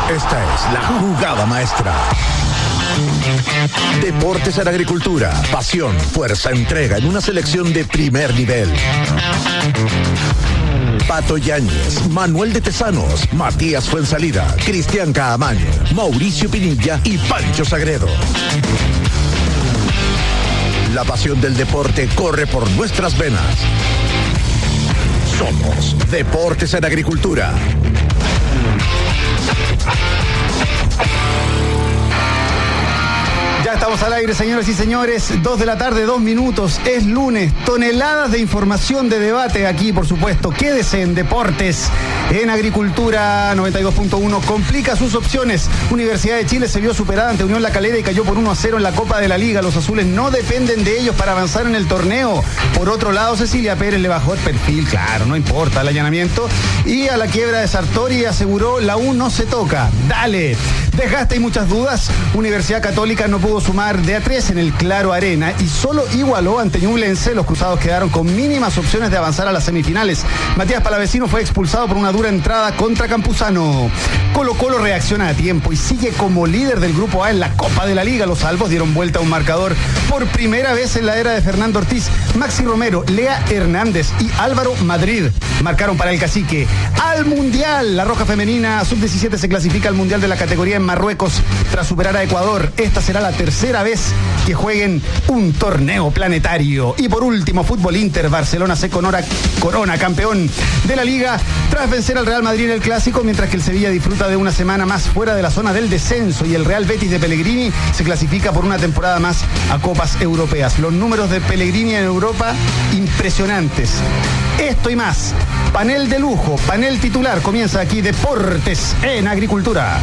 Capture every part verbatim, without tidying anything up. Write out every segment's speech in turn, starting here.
Esta es la jugada maestra. Deportes en Agricultura. Pasión, fuerza, entrega en una selección de primer nivel. Pato Yáñez, Manuel de Tesanos, Matías Fuensalida, Cristian Caamaño, Mauricio Pinilla y Pancho Sagredo. La pasión del deporte corre por nuestras venas. Somos Deportes en Agricultura. Ya estamos al aire, señoras y señores. Dos de la tarde, dos minutos. Es lunes. Toneladas de información, de debate aquí, por supuesto. Quédese en Deportes en Agricultura. Noventa y dos punto uno complica sus opciones. Universidad de Chile se vio superada ante Unión La Calera y cayó por uno a cero en la Copa de la Liga. Los azules no dependen de ellos para avanzar en el torneo. Por otro lado, Cecilia Pérez le bajó el perfil. Claro, no importa el allanamiento. Y a la quiebra de Sartori aseguró: la U no se toca. Dale. Desgaste y muchas dudas. Universidad Católica no pudo sumar de a tres en el Claro Arena y solo igualó ante Ñublense. Los cruzados quedaron con mínimas opciones de avanzar a las semifinales. Matías Palavecino fue expulsado por una dura entrada contra Campuzano. Colo Colo reacciona a tiempo y sigue como líder del Grupo A en la Copa de la Liga. Los albos dieron vuelta a un marcador por primera vez en la era de Fernando Ortiz. Maxi Romero, Lea Hernández y Álvaro Madrid marcaron para el Cacique. Al Mundial, la Roja Femenina sub diecisiete se clasifica al Mundial de la categoría en Marruecos tras superar a Ecuador. Esta será la tercera vez que jueguen un torneo planetario. Y por último, fútbol Inter, Barcelona se corona, corona campeón de la Liga tras vencer al Real Madrid en el Clásico, mientras que el Sevilla disfruta de una semana más fuera de la zona del descenso y el Real Betis de Pellegrini se clasifica por una temporada más a Copas Europeas. Los números de Pellegrini en Europa, impresionantes. Esto y más. Panel de lujo, panel titular. Comienza aquí Deportes en Agricultura.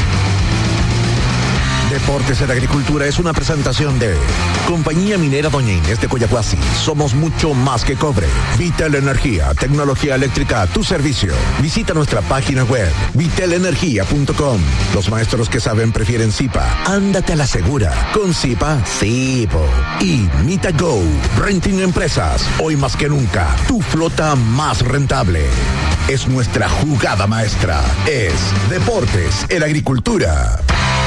Deportes en Agricultura es una presentación de Compañía Minera Doña Inés de Coyahuasi. Somos mucho más que cobre. Vitel Energía, tecnología eléctrica a tu servicio. Visita nuestra página web, vitel energía punto com. Los maestros que saben prefieren Zipa. Ándate a la segura. Con Zipa, sí, po. Y Mitago, Renting Empresas. Hoy más que nunca, tu flota más rentable. Es nuestra jugada maestra. Es Deportes en Agricultura.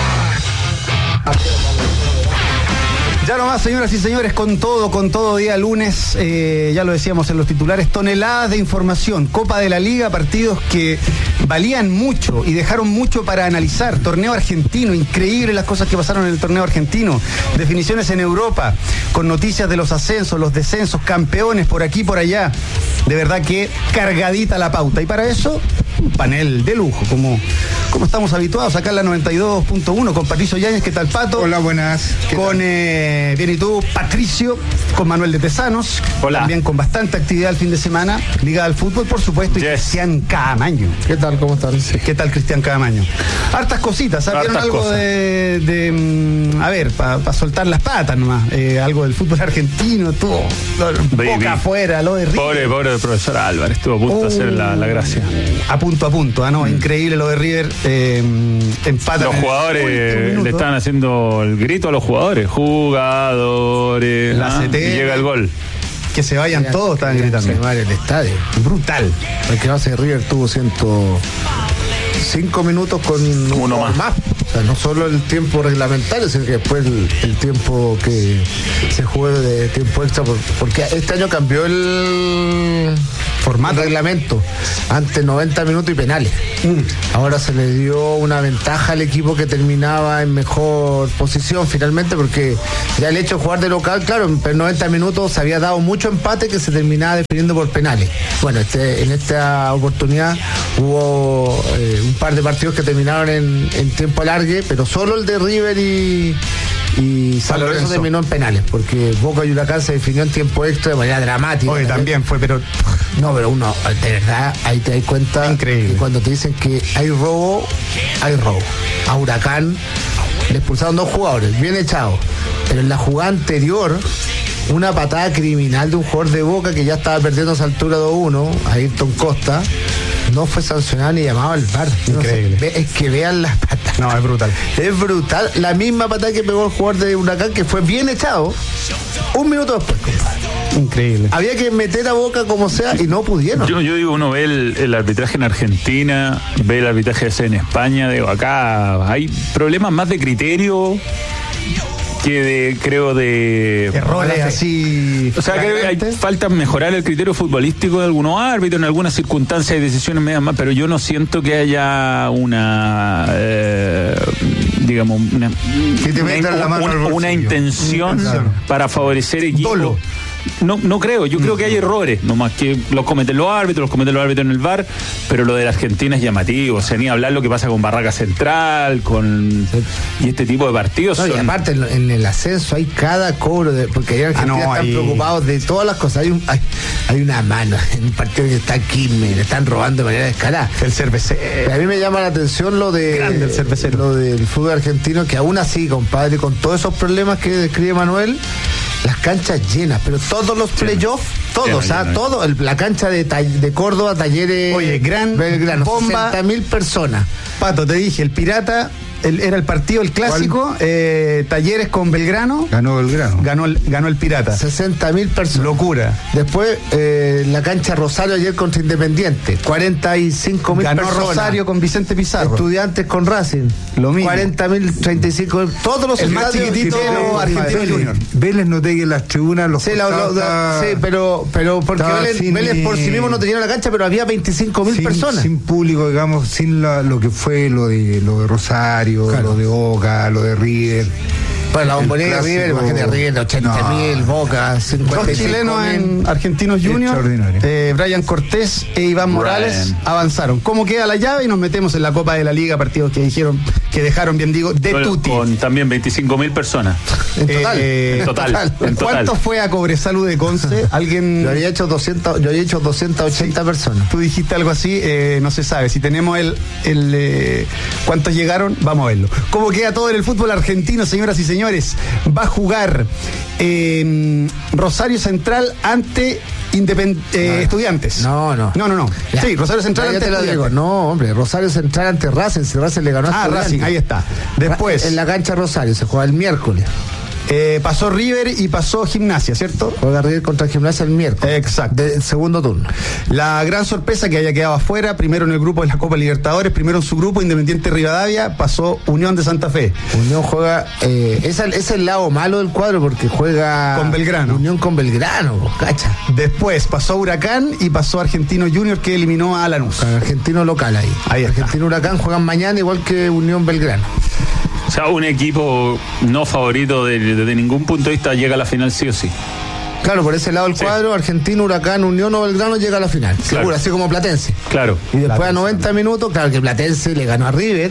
Ya nomás, señoras y señores, con todo, con todo día lunes, eh, ya lo decíamos en los titulares, toneladas de información, Copa de la Liga, partidos que valían mucho y dejaron mucho para analizar, torneo argentino, increíble las cosas que pasaron en el torneo argentino, definiciones en Europa, con noticias de los ascensos, los descensos, campeones por aquí, por allá, de verdad que cargadita la pauta, y para eso, un panel de lujo, como, como estamos habituados acá en la noventa y dos punto uno, con Patricio Yáñez. ¿Qué tal, Pato? Hola, buenas. Con, eh, bien, y tú, Patricio, con Manuel de Tesanos. Hola. También con bastante actividad el fin de semana, ligada al fútbol, por supuesto, y Yes. Cristian Caamaño. ¿Qué tal? ¿Cómo están? Sí. ¿Qué tal, Cristian Caamaño? Hartas cositas, ¿sabieron Hartas algo cosas. de, de, mm, a ver, para pa soltar las patas nomás, eh, algo del fútbol argentino, todo, boca afuera, lo de River. Pobre, pobre profesor Álvarez, estuvo a punto de hacer la, la gracia. A punto a punto, ah, no, mm. increíble lo de River, eh, empatan. Los jugadores le estaban haciendo el grito a los jugadores, jugadores, La ¿ah? C T. Y llega el gol. Que se vayan todos, estaban gritando. Se va el estadio. Brutal. El que base de River tuvo ciento cinco minutos con Uno más. O sea, no solo el tiempo reglamentario, sino que después el, el tiempo que se jugó de tiempo extra, por- porque este año cambió el formato, el reglamento. Antes noventa minutos y penales. Mm. Ahora se le dio una ventaja al equipo que terminaba en mejor posición finalmente, porque ya el hecho de jugar de local, claro, en noventa minutos se había dado mucho empate que se terminaba definiendo por penales. Bueno, este, en esta oportunidad hubo eh, un par de partidos que terminaron en, en tiempo alargue, pero solo el de River y, y San Lorenzo Lorenzo. terminó en penales, porque Boca y Huracán se definió en tiempo extra de manera dramática. Oye, también fue, pero No, pero uno, de verdad, ahí te das cuenta. Increíble. Que cuando te dicen que hay robo, hay robo. A Huracán le expulsaron dos jugadores, bien echados. Pero en la jugada anterior, una patada criminal de un jugador de Boca que ya estaba perdiendo a esa altura dos uno, a Ayrton Costa, no fue sancionado ni llamado al V A R. Increíble. No sé, ve- es que vean las patadas. no, es brutal. Es brutal. La misma patada que pegó el jugador de Huracán, que fue bien echado, un minuto después, compadre. Increíble. Había que meter a Boca como sea y no pudieron. Yo, yo digo, uno ve el, el arbitraje en Argentina, ve el arbitraje en España, digo, acá hay problemas más de criterio que de, creo, de... Errores así... O sea, que hay falta mejorar el criterio futbolístico de algunos árbitros, en algunas circunstancias hay decisiones medias más, pero yo no siento que haya una... Eh, digamos, una, una, una, una, una intención claro. para favorecer equipos. Dolo. No, no creo, yo creo que hay errores, nomás que los cometen los árbitros, los cometen los árbitros en el V A R, pero lo de la Argentina es llamativo, o sea, ni hablar lo que pasa con Barraca Central, con y este tipo de partidos. No, son... Y aparte en, en el ascenso hay cada cobro, de, porque ahí en Argentina ah, no, están hay... preocupados de todas las cosas. Hay, un, hay, hay una mano en un partido que está Quilmes, le están robando de manera descarada. El cervecero. A mí me llama la atención lo de Grande el cervecero. Lo del fútbol argentino, que aún así, compadre, con todos esos problemas que describe Manuel, las canchas llenas, pero todos los playoffs, todos, o sea, todo, el, la cancha de, de Córdoba, Talleres, oye, gran Belgrano, bomba, sesenta mil personas. Pato, te dije, el Pirata, el, era el partido, el clásico, eh, Talleres con Belgrano. Ganó Belgrano. Ganó el, ganó el Pirata. sesenta mil personas. Locura. Después, eh, la cancha Rosario ayer contra Independiente, cuarenta y cinco mil personas. Ganó Rosario con Vicente Pizarro. Estudiantes con Racing. Lo mismo. cuarenta mil, treinta y cinco mil. Todos los el más chiquitito Argentino Junior. Vélez no te que las tribunas los sí, la, lo, está, sí, pero pero porque Vélez, sin, Vélez por sí mismo no tenía la cancha, pero había veinticinco mil personas. Sin público, digamos, sin la, lo que fue lo de lo de Rosario, claro. lo de Boca, lo de River. Bueno, la Bombonera River, imagínate River, ochenta mil, no. Boca, cincuenta y cinco mil. Dos chilenos en Argentinos Junior, eh, Brian Cortés e Iván Morales Brian. avanzaron. ¿Cómo queda la llave? Y nos metemos en la Copa de la Liga, partidos que dijeron, que dejaron, bien digo, de con, tutti. Con también veinticinco mil personas. En total. Eh, en total. total. En total. ¿Cuánto fue a Cobresalud de Conce? Alguien. Yo había hecho doscientas, yo había hecho doscientas ochenta sí. personas. Tú dijiste algo así, eh, no se sabe. Si tenemos el, el eh, cuántos llegaron, vamos a verlo. ¿Cómo queda todo en el fútbol argentino, señoras y señores? Va a jugar eh, Rosario Central ante Independ eh, no, Estudiantes. No, no. No, no, no. Ya. Sí, Rosario Central ya, ante te lo digo. No, hombre, Rosario Central ante Racing. Si Racing le ganó a Ah, Racing, ahí está. Después. En la cancha Rosario, se juega el miércoles. Eh, pasó River y pasó Gimnasia, ¿cierto? Juega River contra Gimnasia el miércoles. Exacto. Del segundo turno. La gran sorpresa que haya quedado afuera, primero en el grupo de la Copa Libertadores, primero en su grupo, Independiente Rivadavia, pasó Unión de Santa Fe. Unión juega, eh, es, el, es el lado malo del cuadro porque juega con Belgrano. Unión con Belgrano, cacha. Después pasó Huracán y pasó Argentino Junior, que eliminó a Lanús. Argentino local ahí. Ahí está. Argentino Huracán juegan mañana igual que Unión Belgrano. O sea, un equipo no favorito desde de, de ningún punto de vista llega a la final sí o sí. Claro, por ese lado del sí. cuadro, Argentino, Huracán, Unión o Belgrano llega a la final. Claro. Seguro, así como Platense. Claro. Y después Platense. a noventa minutos, claro que Platense le ganó a River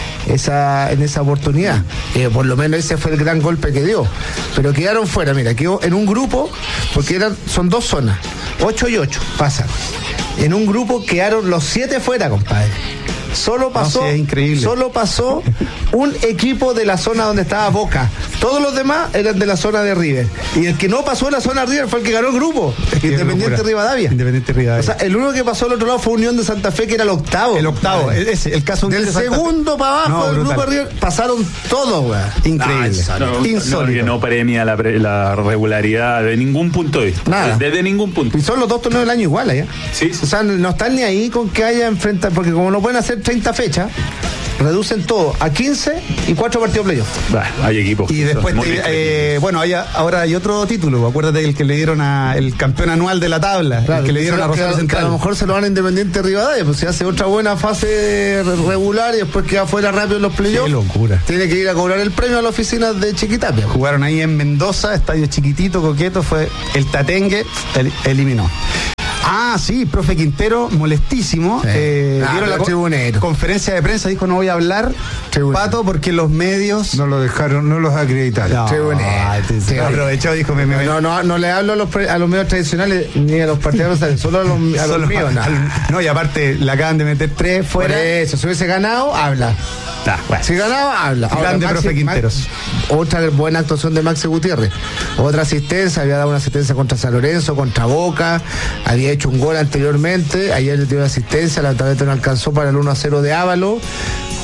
esa, en esa oportunidad. Eh, por lo menos ese fue el gran golpe que dio. Pero quedaron fuera, mira, quedó en un grupo, porque eran, son dos zonas, ocho y ocho, pasan. En un grupo quedaron los siete fuera, compadre. Solo pasó, no, sí, es increíble. Solo pasó un equipo de la zona donde estaba Boca. Todos los demás eran de la zona de River. Y el que no pasó en la zona de River fue el que ganó el grupo. Independiente Rivadavia. Independiente Rivadavia. O sea, el único que pasó al otro lado fue Unión de Santa Fe, que era el octavo. El octavo, Ay. ese, el caso del de segundo para abajo no, del brutal. grupo de River pasaron todos, güey. Increíble. No, no, Insólito. No, no premia la, la regularidad de ningún punto de vista. Nada. Desde de ningún punto. Y son los dos torneos del año igual, ¿eh? Sí, sí. O sea, no están ni ahí con que haya enfrentado, porque como no pueden hacer treinta fechas, reducen todo a quince y cuatro partidos playoff. Bueno, hay equipos. Y después, te, eh, bueno, hay, ahora hay otro título. Acuérdate del que le dieron a el campeón anual de la tabla, claro, el que le dieron a Rosario Central. A lo mejor se lo van a Independiente Rivadavia, pues se hace otra buena fase regular y después queda fuera rápido en los playoffs. Qué locura. Tiene que ir a cobrar el premio a la oficina de Chiquitapia. Jugaron ahí en Mendoza, estadio chiquitito, coqueto, fue el Tatengue, el, eliminó. Ah, sí, profe Quintero, molestísimo. Sí. Eh, ah, dieron la tribunero. conferencia de prensa, dijo no voy a hablar, tribunero. Pato, porque los medios... No lo dejaron, no los acreditaron. No, tribunero. Se aprovechó, dijo... Me, me, no, no, no le hablo a los, a los medios tradicionales ni a los partidarios, solo a los, a los míos. No. Al, no, y aparte le acaban de meter tres fuera. Por eso, si hubiese ganado, habla. Ah, bueno. Si ganaba, habla. Ahora, grande Maxi, profe Quinteros. Max, otra buena actuación de Maxi Gutiérrez. Otra asistencia, había dado una asistencia contra San Lorenzo, contra Boca, había hecho un gol anteriormente, ayer le dio una asistencia, lamentablemente no alcanzó para el uno a cero de Ávalo.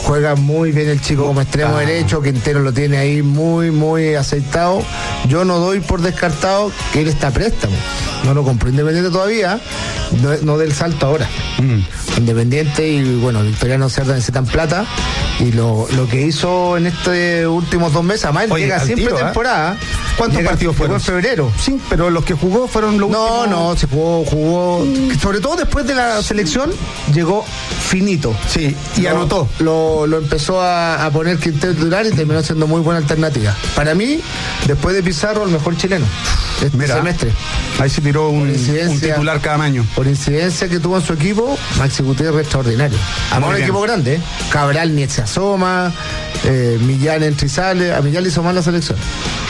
juega muy bien el chico como extremo ah. derecho, Quintero lo tiene ahí muy, muy aceitado. Yo no doy por descartado que él está a préstamo. No lo compró Independiente todavía, no, no del salto ahora. Mm. Independiente y bueno, Victoriano Cerda necesitan plata. Y lo, lo que hizo en estos últimos dos meses, además él Oye, llega siempre tiro, temporada. ¿eh? ¿Cuántos llega, partidos fueron? En febrero. Sí, pero los que jugó fueron los No, últimos... no, se jugó, jugó. Mm. Sobre todo después de la selección, llegó finito. Sí, y lo, anotó. Lo, lo empezó a, a poner Quintero titular y terminó siendo muy buena alternativa. Para mí, después de Pizarro, el mejor chileno. Este Mira, semestre. Ahí se tiró un, un titular cada año. Por incidencia que tuvo en su equipo, Maxi Gutiérrez extraordinario. Además, un equipo grande, ¿eh? Cabral ni se asoma, eh, Millán entra y sale. A Millán le hizo mal la selección.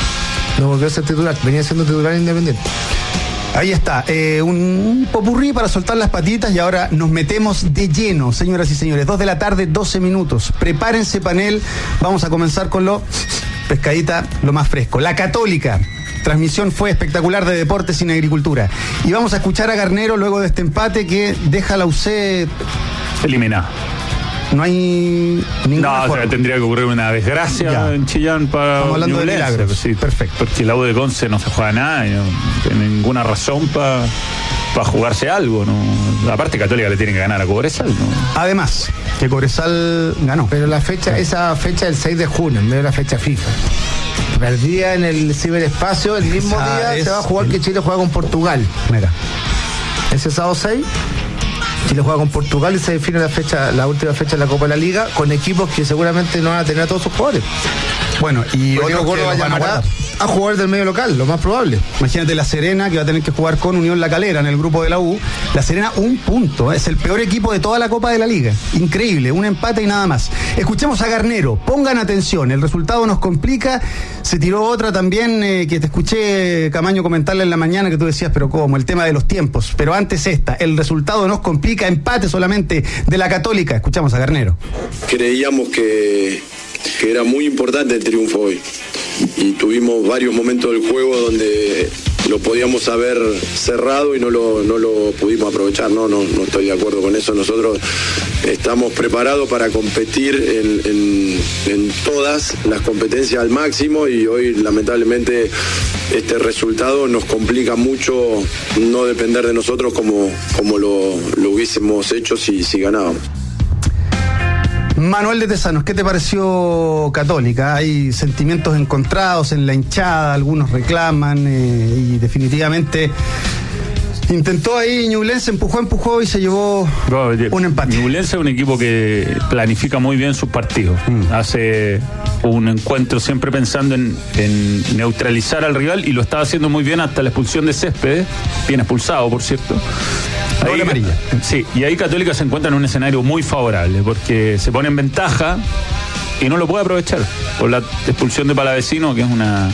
No volvió a ser titular, venía siendo titular Independiente. Ahí está, eh, un popurrí para soltar las patitas y ahora nos metemos de lleno, señoras y señores. Dos de la tarde, doce minutos. Prepárense, panel. Vamos a comenzar con lo pescadita, lo más fresco. La Católica. Transmisión fue espectacular de Deportes sin Agricultura. Y vamos a escuchar a Garnero luego de este empate que deja a la U C eliminada. No hay ninguna No, o sea, tendría que ocurrir una desgracia ya. en Chillán para Estamos hablando Ñublense, de milagros. Sí, perfecto. Porque la U de Conce no se juega nada y no tiene ninguna razón para pa jugarse algo, ¿no? Aparte, Católica le tiene que ganar a Cobresal, ¿no? Además, que Cobresal ganó. Pero la fecha, sí. esa fecha del seis de junio, en vez de la fecha FIFA. Perdía en el ciberespacio, el mismo esa día se va a jugar el... que Chile juega con Portugal. Mira. Ese sábado seis. Chile juega con Portugal y se define la fecha, la última fecha de la Copa de la Liga con equipos que seguramente no van a tener a todos sus jugadores. Bueno, y otro que va a llamar a, a jugar del medio local, lo más probable. Imagínate La Serena, que va a tener que jugar con Unión La Calera en el grupo de la U. La Serena, un punto, es el peor equipo de toda la Copa de la Liga. Increíble, un empate y nada más. Escuchemos a Garnero, pongan atención, el resultado nos complica. Se tiró otra también, eh, que te escuché, Camaño, comentarle en la mañana, que tú decías, pero ¿cómo? El tema de los tiempos. Pero antes esta, el resultado nos complica, empate solamente de la Católica. Escuchamos a Garnero. Creíamos que... que era muy importante el triunfo hoy y tuvimos varios momentos del juego donde lo podíamos haber cerrado y no lo, no lo pudimos aprovechar. No, no, no estoy de acuerdo con eso. Nosotros estamos preparados para competir en, en, en todas las competencias al máximo y hoy lamentablemente este resultado nos complica mucho no depender de nosotros como, como lo, lo hubiésemos hecho si, si ganábamos. Manuel de Tesanos, ¿qué te pareció Católica? Hay sentimientos encontrados en la hinchada, algunos reclaman eh, y definitivamente intentó ahí Ñublense, empujó, empujó y se llevó no, un empate. Ñublense es un equipo que planifica muy bien sus partidos. Mm. Hace un encuentro siempre pensando en, en neutralizar al rival y lo estaba haciendo muy bien hasta la expulsión de Céspedes, bien expulsado, por cierto. Ahí, amarilla. Sí, y ahí Católica se encuentra en un escenario muy favorable porque se pone en ventaja y no lo puede aprovechar por la expulsión de Palavecino, que es una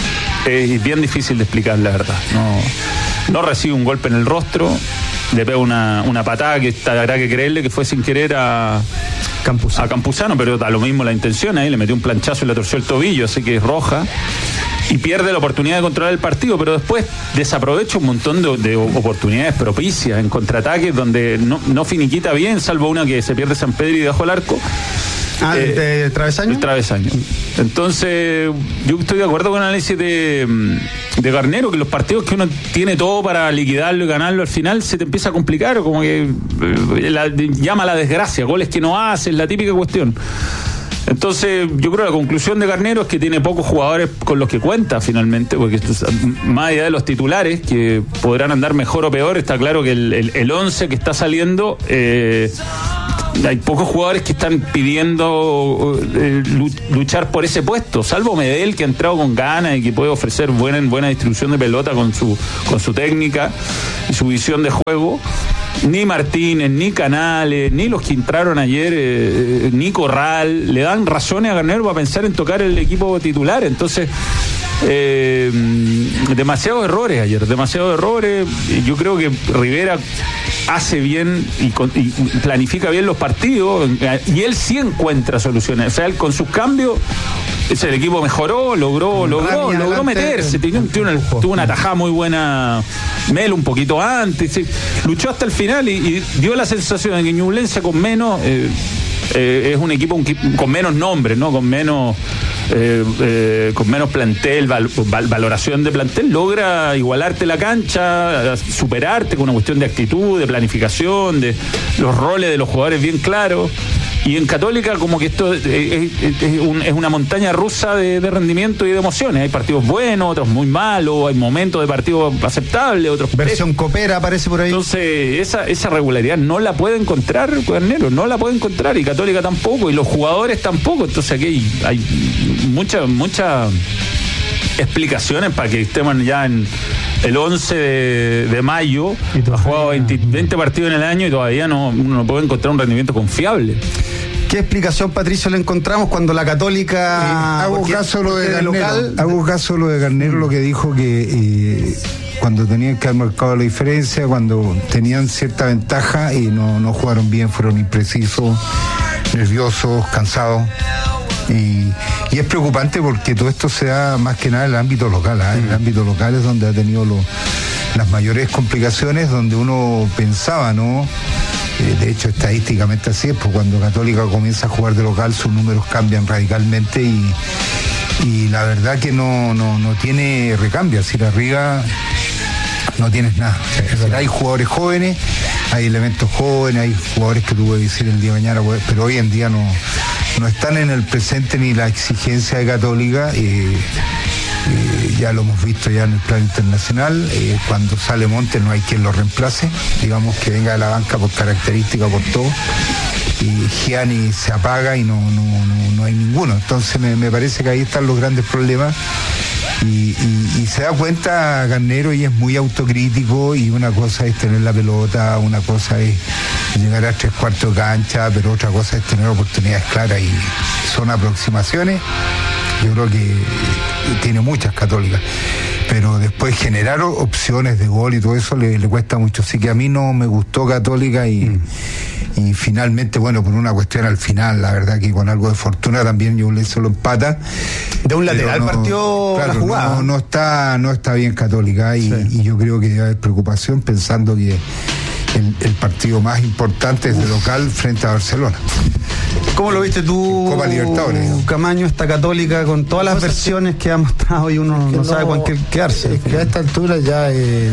es bien difícil de explicar, la verdad. No, no recibe un golpe en el rostro, le pega una, una patada que habrá que creerle que fue sin querer a Campuzano. a Campuzano, pero a lo mismo la intención, ahí le metió un planchazo y le torció el tobillo, así que es roja. Y pierde la oportunidad de controlar el partido, pero después desaprovecha un montón de, de oportunidades propicias en contraataques donde no, no finiquita bien, salvo una que se pierde San Pedro y dejó el arco. Ah, eh, ¿de, de travesaño? El travesaño. Entonces, yo estoy de acuerdo con el análisis de, de Garnero, que los partidos que uno tiene todo para liquidarlo y ganarlo al final se te empieza a complicar, como que eh, la, llama la desgracia, goles que no haces, la típica cuestión. Entonces, yo creo que la conclusión de Garnero es que tiene pocos jugadores con los que cuenta finalmente, porque más allá de los titulares, que podrán andar mejor o peor, está claro que el, el, el once que está saliendo, eh, hay pocos jugadores que están pidiendo eh, luchar por ese puesto, salvo Medel, que ha entrado con ganas y que puede ofrecer buena, buena distribución de pelota con su, con su técnica y su visión de juego. Ni Martínez, ni Canales, ni los que entraron ayer, eh, ni Corral, le dan razones a Garnero para pensar en tocar el equipo titular. Entonces, eh, demasiados errores ayer, demasiados errores. Yo creo que Rivera hace bien y, con, y planifica bien los partidos y él sí encuentra soluciones. O sea, él con sus cambios, el equipo mejoró, logró, logró, logró meterse, tuvo una, tuvo una tajada muy buena Melo un poquito antes, luchó hasta el final y, y dio la sensación de que Ñublense con menos eh, eh, es un equipo un, con menos nombres, ¿no? Con menos eh, eh, con menos plantel, val, val, valoración de plantel, logra igualarte la cancha, superarte con una cuestión de actitud, de planificación, de los roles de los jugadores bien claros. Y en Católica como que esto es, es, es, un, es una montaña rusa de, de rendimiento y de emociones. Hay partidos buenos, otros muy malos, hay momentos de partidos aceptables, otros... Versión copera aparece por ahí. Entonces, esa, esa regularidad no la puede encontrar Garnero, no la puede encontrar, y Católica tampoco, y los jugadores tampoco. Entonces aquí hay, hay muchas muchas explicaciones para que estemos ya en el once de, de mayo, ha jugado veinte, veinte partidos en el año y todavía no, uno no puede encontrar un rendimiento confiable. ¿Qué explicación, Patricio, le encontramos cuando la Católica... Eh, hago caso lo de Garnero, local... hago caso lo de Garnero, mm. lo que dijo que eh, cuando tenían que haber marcado la diferencia, cuando tenían cierta ventaja y no, no jugaron bien, fueron imprecisos, nerviosos, cansados. Y, y es preocupante porque todo esto se da más que nada en el ámbito local, ¿eh? En el ámbito local es donde ha tenido lo, las mayores complicaciones, donde uno pensaba, ¿no? Eh, de hecho, estadísticamente así es, pues cuando Católica comienza a jugar de local, sus números cambian radicalmente y, y la verdad que no, no, no tiene recambio, así arriba no tienes nada. O sea, hay jugadores jóvenes, hay elementos jóvenes, hay jugadores que tú puedes decir el día de mañana, pero hoy en día no, no están en el presente ni la exigencia de Católica. Eh, Eh, ya lo hemos visto ya en el plano internacional, eh, cuando sale Montes no hay quien lo reemplace, digamos que venga de la banca por característica, por todo, y Gianni se apaga y no, no, no, no hay ninguno. Entonces me, me parece que ahí están los grandes problemas y, y, y se da cuenta Garnero y es muy autocrítico, y una cosa es tener la pelota, una cosa es llegar a tres cuartos de cancha, pero otra cosa es tener oportunidades claras y son aproximaciones. Yo creo que tiene muchas Católicas, pero después generar opciones de gol y todo eso le, le cuesta mucho. Así que a mí no me gustó Católica y, mm. y finalmente, bueno, por una cuestión al final, la verdad que con algo de fortuna también yo le hizo lo empata. De un lateral no, partió claro, la jugada. No, no, está, no está bien Católica y, sí. y yo creo que debe haber preocupación pensando que el, el partido más importante es de local frente a Barcelona. ¿Cómo lo viste tú, Copa Libertadores, ¿no? Camaño, esta Católica con todas las versiones que ha mostrado y uno es que no, no sabe con qué quedarse? Es que a esta altura ya eh,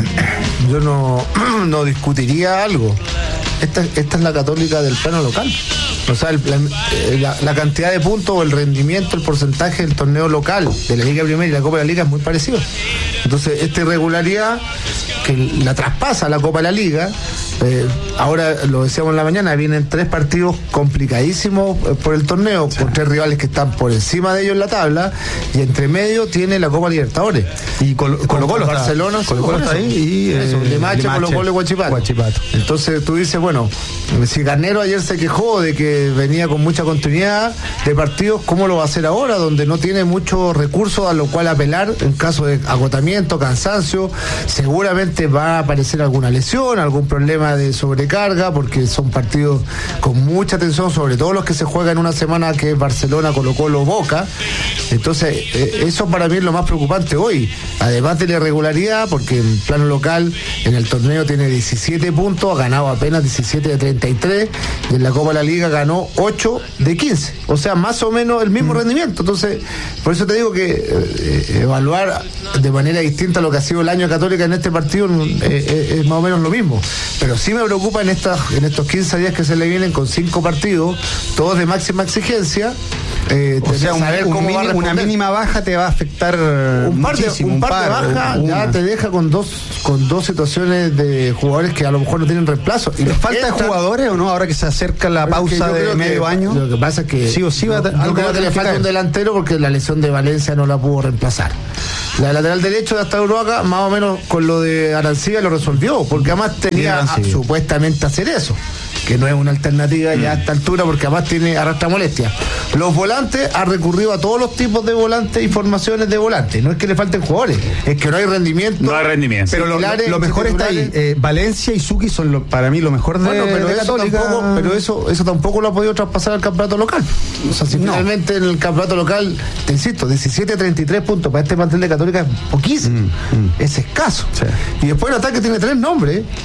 yo no, no discutiría algo. Esta, esta es la Católica del plano local. O sea, el, la, la, la cantidad de puntos o el rendimiento, el porcentaje del torneo local de la Liga Primera y la Copa de la Liga es muy parecido. Entonces, esta irregularidad que la traspasa a la Copa de la Liga, eh, ahora lo decíamos en la mañana, vienen tres partidos complicadísimos por el torneo, sí. con tres rivales que están por encima de ellos en la tabla, y entre medio tiene la Copa Libertadores. Y Colo Colo Barcelona, Colo Colo está ahí, y eso, eh, Limache, Colo Colo y Huachipato. Huachipato. Entonces tú dices, bueno, si Garnero ayer se quejó de que venía con mucha continuidad de partidos, ¿cómo lo va a hacer ahora? Donde no tiene muchos recursos a lo cual apelar en caso de agotamiento, cansancio, seguramente va a aparecer alguna lesión, algún problema de sobrecarga, porque son partidos con mucha tensión, sobre todo los que se juegan en una semana, que es Barcelona, Colo Colo, Boca. Entonces, eh, eso para mí es lo más preocupante hoy, además de la irregularidad, porque en plano local, en el torneo tiene diecisiete puntos, ha ganado apenas diecisiete de treinta y tres, y en la Copa de la Liga ganó ocho de quince, o sea, más o menos el mismo mm. rendimiento. Entonces, por eso te digo que eh, evaluar de manera distinta lo que ha sido el año de Católica en este partido eh, eh, es más o menos lo mismo, pero sí me preocupa en, estas, en estos quince días que se le vienen con cinco partidos, todos de máxima exigencia. Eh, o sea, un, un mini, una mínima baja te va a afectar un par de, un par de bajas ya una. Te deja con dos con dos situaciones de jugadores que a lo mejor no tienen reemplazo. ¿Y les falta de jugadores o no ahora que se acerca la pausa de medio que, año? Lo que pasa es que sí o sí va no, a yo creo que le falta un delantero porque la lesión de Valencia no la pudo reemplazar. La lateral derecho de hasta Uruaga, más o menos con lo de Arancibia lo resolvió, porque además tenía a, supuestamente hacer eso, que no es una alternativa mm. ya a esta altura, porque además tiene arrastra molestia. Los volantes ha recurrido a todos los tipos de volantes y formaciones de volantes. No es que le falten jugadores, es que no hay rendimiento. No hay rendimiento. Pero lo, lo mejor está ahí. Eh, Valencia y Suki son lo, para mí lo mejor de, bueno, pero de eso Católica. Tampoco, pero eso, eso tampoco lo ha podido traspasar al campeonato local. O sea, si no. Finalmente en el campeonato local, te insisto, diecisiete a treinta y tres puntos para este plantel de Católica es poquísimo. Mm, mm. Es escaso. Sí. Y después el ataque tiene tres nombres.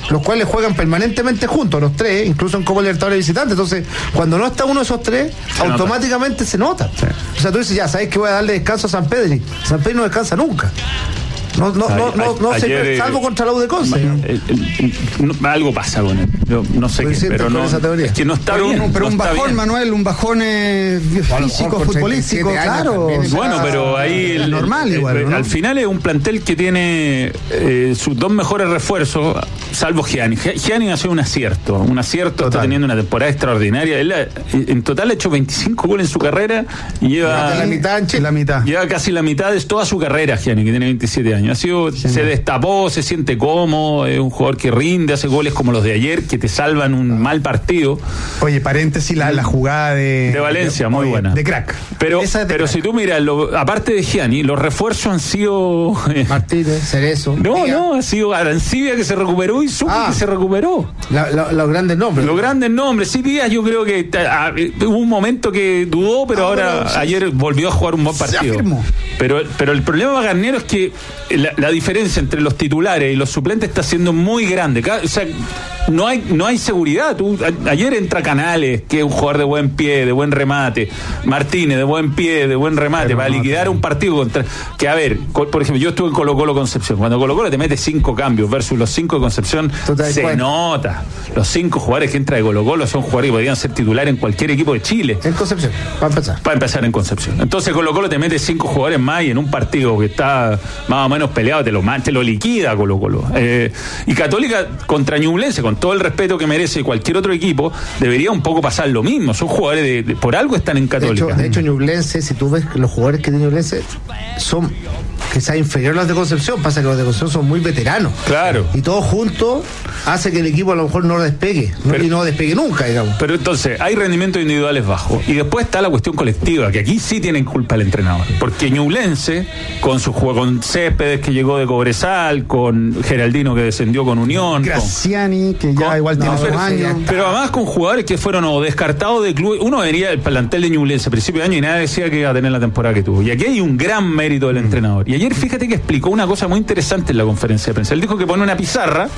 los cuales juegan permanentemente juntos, los tres, incluso en Copa Libertadores visitantes. Entonces, cuando no está uno de esos tres, se automáticamente nota. se nota. Sí. O sea, tú dices, ya, ¿sabes que voy a darle descanso a San Pedri? San Pedri no descansa nunca. No, no, no, no, no ayer, se, salvo contra la U de Conce. Eh, eh, no, algo pasa con él. Yo no sé qué, pero no, es que no está pero bien. Un, pero no un bajón, bien. Manuel, un bajón eh, físico, futbolístico, claro. Bueno, pero ahí es normal igual, eh, ¿no? Al final es un plantel que tiene eh, sus dos mejores refuerzos, salvo Gianni. Gianni ha sido un acierto, un acierto, total. Está teniendo una temporada extraordinaria. Él en total ha hecho veinticinco goles en su carrera y lleva la mitad en Chile. La mitad. Lleva casi la mitad de toda su carrera, Gianni, que tiene veintisiete años. Ha sido, sí, se destapó, se siente cómodo, es un jugador que rinde, hace goles como los de ayer, que te salvan un mal partido. Oye, paréntesis, la, la jugada de... De Valencia, de, muy oye, buena. De crack. Pero, de pero crack. si tú miras, lo, aparte de Gianni, los refuerzos han sido... Eh, Martínez, Cerezo. No, Díaz. no, ha sido Arancibia que se recuperó y Sucre ah, que se recuperó. La, la, los grandes nombres. Los grandes nombres. Sí, Díaz, yo creo que a, hubo un momento que dudó, pero ah, ahora pero, sí, ayer volvió a jugar un buen partido. Pero, pero el problema para Garnero es que la, la diferencia entre los titulares y los suplentes está siendo muy grande. O sea, no hay, no hay seguridad. Tú, a, ayer entra Canales, que es un jugador de buen pie, de buen remate. Martínez, de buen pie, de buen remate, pero para no, liquidar no. un partido contra. Que a ver, por ejemplo, yo estuve en Colo Colo Concepción. Cuando Colo Colo te mete cinco cambios versus los cinco de Concepción, se cuenta. nota. Los cinco jugadores que entra de Colo Colo son jugadores que podrían ser titulares en cualquier equipo de Chile. En Concepción, para empezar. Para empezar en Concepción. Entonces Colo Colo te mete cinco jugadores más y en un partido que está más o menos peleado te lo, te lo liquida Colo Colo. Eh, y Católica contra Ñublense, con todo el respeto que merece cualquier otro equipo, debería un poco pasar lo mismo. Son jugadores de, de por algo están en Católica. De hecho, de hecho Ñublense, si tú ves los jugadores que tiene Ñublense son quizás inferiores a los de Concepción, pasa que los de Concepción son muy veteranos. Claro. Y todo junto hace que el equipo a lo mejor no despegue, pero, y no despegue nunca, digamos. Pero entonces, hay rendimientos individuales bajos. Y después está la cuestión colectiva, que aquí sí tienen culpa el entrenador. Porque Ñublense, con su juego con Céspedes, que llegó de Cobresal, con Geraldino, que descendió con Unión. Graciani, con, que ya con, igual tiene no, sus años. Pero además con jugadores que fueron o descartados de club. Uno venía del plantel de Ñublense a principio de año y nadie decía que iba a tener la temporada que tuvo. Y aquí hay un gran mérito del mm. entrenador. Y ayer fíjate que explicó una cosa muy interesante en la conferencia de prensa. Él dijo que pone una pizarra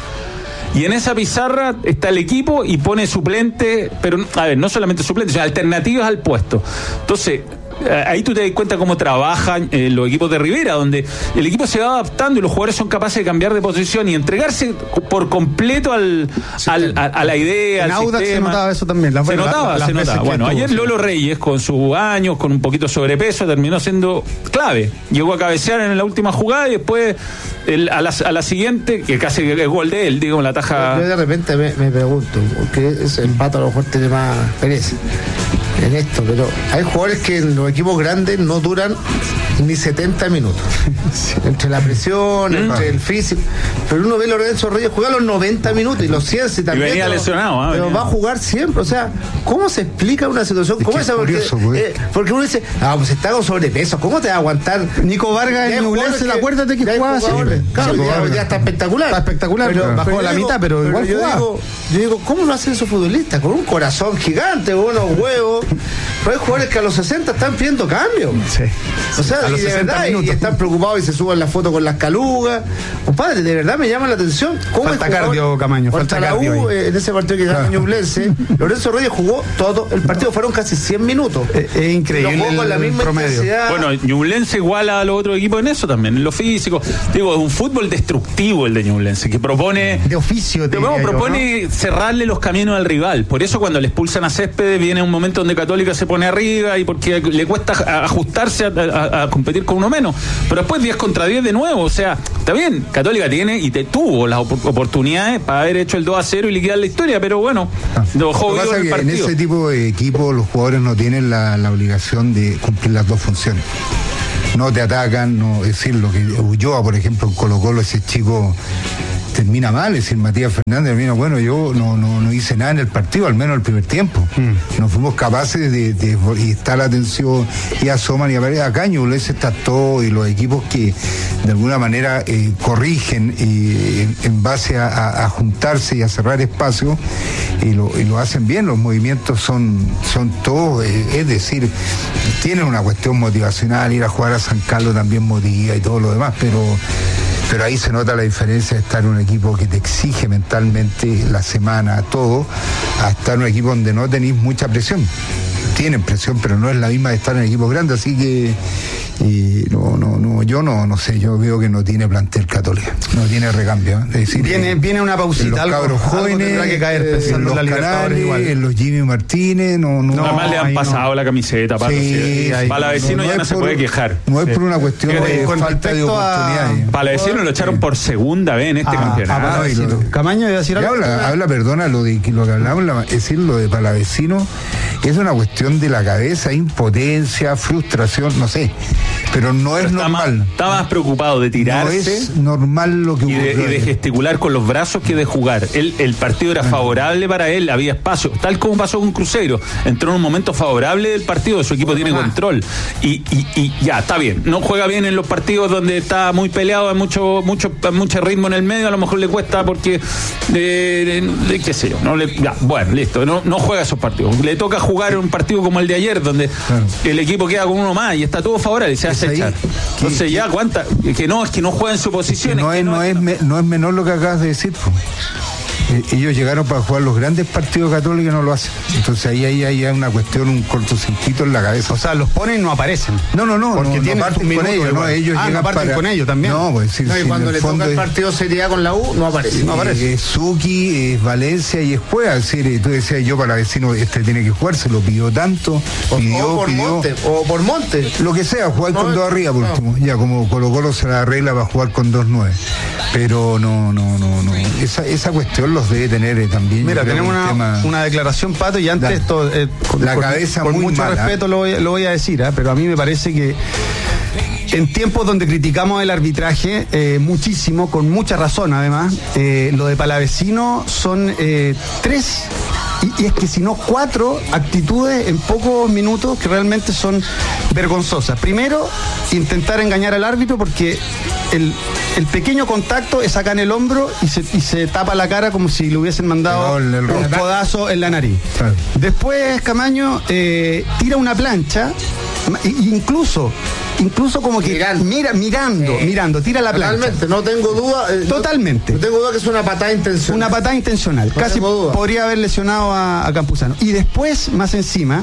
y en esa pizarra está el equipo y pone suplente, pero a ver, no solamente suplentes, sino alternativas al puesto. Entonces, ahí tú te das cuenta cómo trabajan eh, los equipos de Rivera, donde el equipo se va adaptando y los jugadores son capaces de cambiar de posición y entregarse por completo al, al a, a la idea, en al Audax sistema. Se notaba eso también. La, se la, notaba, la, se notaba. Bueno, ayer tuvo, Lolo Reyes, con sus años, con un poquito de sobrepeso, terminó siendo clave. Llegó a cabecear en la última jugada y después el, a, la, a la siguiente, que casi es gol de él, digo, la taja. Yo de repente me, me pregunto, porque ese empate a lo mejor tiene más pereza en esto, pero hay jugadores que en los equipos grandes no duran ni setenta minutos. Sí. Entre la presión, mm. entre el físico. Pero uno ve a Lorenzo Reyes jugar los noventa minutos y los cien también. Y venía pero, lesionado, ¿eh? Pero venía. va a jugar siempre. O sea, ¿cómo se explica una situación? Es ¿Cómo es esa? Porque, curioso, pues. eh, porque uno dice, ah, pues está con sobrepeso. ¿Cómo te va a aguantar? Nico Vargas en Ñublense, acuérdate que jugaba así. Claro, ya, ya está espectacular. Está espectacular, pero, pero bajó pero la digo, mitad, pero, pero igual yo jugaba. Digo, yo digo, ¿cómo lo hacen esos futbolistas? Con un corazón gigante, con unos huevos. Pero hay jugadores que a los sesenta están pidiendo cambio. Sí. O sea, y de verdad, minutos. y están preocupados y se suben la foto con las calugas. Compadre, de verdad me llama la atención. ¿Cómo falta cardio, Camaño, falta la cardio. U, eh, en ese partido que ganó claro. Ñublense, Lorenzo Reyes jugó todo el partido, fueron casi cien minutos. Es, es increíble. Lo jugó con la misma intensidad. Bueno, Ñublense iguala a los otros equipos en eso también, en lo físico. Digo, es un fútbol destructivo el de Ñublense, que propone. De oficio, te digo, propone yo, ¿no? cerrarle los caminos al rival. Por eso cuando le expulsan a Céspedes, viene un momento donde Católica se pone arriba y porque le cuesta ajustarse a, a, a competir con uno menos. Pero después diez contra diez de nuevo. O sea, está bien, Católica tiene y te tuvo las op- oportunidades para haber hecho el dos a cero y liquidar la historia, pero bueno, ah, lo dejó vivo el que partido. En ese tipo de equipo los jugadores no tienen la, la obligación de cumplir las dos funciones. No te atacan, no, es decir, lo que Ulloa, por ejemplo, en Colo Colo, ese chico termina mal, es decir, Matías Fernández termina, bueno, yo no, no, no hice nada en el partido, al menos el primer tiempo. Mm. No fuimos capaces de, de, y está la atención, y asoman y aparece acá Ñublense está todo, y los equipos que de alguna manera eh, corrigen eh, en, en base a, a, a juntarse y a cerrar espacio, y lo, y lo hacen bien, los movimientos son, son todos, eh, es decir, tienen una cuestión motivacional, ir a jugar a San Carlos también motiva y todo lo demás, pero pero ahí se nota la diferencia de estar en un equipo que te exige mentalmente la semana, todo, a estar en un equipo donde no tenéis mucha presión. Tienen presión, pero no es la misma de estar en equipos grandes, así que y no, no, no, yo no, no sé, yo veo que no tiene plantel Católica, no tiene recambio. ¿eh? Es decir, viene, viene una pausita, los algo, cabros jóvenes, algo que caer, eh, en los la Canales, igual. En los Jimmy Martínez, no, no. Además no, le han pasado no. la camiseta, Pato. Sí, sí, sí, Palavecino no, no ya no se por, puede quejar. No es sí. por una cuestión sí. de con falta de oportunidades. A... Palavecino lo echaron por segunda vez en este ah, campeonato. Ah, lo, Camaño iba a decir algo. Habla, habla, perdona, lo de lo que hablamos, es decir, lo de Palavecino es una cuestión de la cabeza, impotencia, frustración, no sé, pero no pero es normal. Más, está más preocupado de tirarse. No es normal lo que y de, y de gesticular con los brazos que de jugar. Él, el partido era favorable para él, había espacio, tal como pasó con Cruzeiro. Entró en un momento favorable del partido, su equipo tiene control. Y, y, y ya, está bien. No juega bien en los partidos donde está muy peleado, hay mucho, mucho, mucho ritmo en el medio, a lo mejor le cuesta porque, de, de, de, qué sé yo, no le, ya, bueno, listo, no, no juega esos partidos. Le toca jugar un partido como el de ayer, donde claro. el equipo queda con uno más y está todo favorable y se hace echar. Entonces ¿Qué, ya qué? cuánta, que no, es que no juega en su posición. No es, no, es, no, es, no es menor lo que acabas de decir, pues. Ellos llegaron para jugar los grandes partidos Católicos y no lo hacen. Entonces ahí, ahí, ahí hay una cuestión, un cortocircuito en la cabeza. O sea, los ponen y no aparecen. No, no, no, porque no, tienen no parten con ellos, no, ellos ah, llegan no parten para... con ellos también. No, pues sí, no, y sí, cuando le toca el es... partido Serie A con la U, no aparece. No aparece. Es Suki, es Valencia y es Cueva. Es decir, tú decías, yo para vecino este tiene que jugar, se lo pidió tanto, pidió, o por pidió, Monte, o por Monte. Lo que sea, jugar no, con dos arriba por no. último. Ya como Colo Colo se la arregla para jugar con dos nueve. Pero no, no, no, no. Esa, esa cuestión los debe tener eh, también. Mira, tenemos una, tema... una declaración, Pato, y antes da, esto, eh, con, la con, cabeza con muy mucho mala. respeto lo voy, lo voy a decir, ¿eh? Pero a mí me parece que en tiempos donde criticamos el arbitraje eh, muchísimo, con mucha razón además, eh, lo de Palavecino son eh, tres, y, y es que si no cuatro actitudes en pocos minutos que realmente son vergonzosas. Primero, intentar engañar al árbitro porque el, el pequeño contacto es acá en el hombro y se, y se tapa la cara como si le hubiesen mandado el, el, el, un codazo en la nariz. Claro. Después Camaño eh, tira una plancha, incluso incluso como que mirando, mira, mirando, eh, mirando, tira la plancha. Totalmente, no tengo duda. Eh, Totalmente. No, no tengo duda que es una patada intencional. Una patada intencional. No Casi podría haber lesionado a, a Campuzano. Y después, más encima,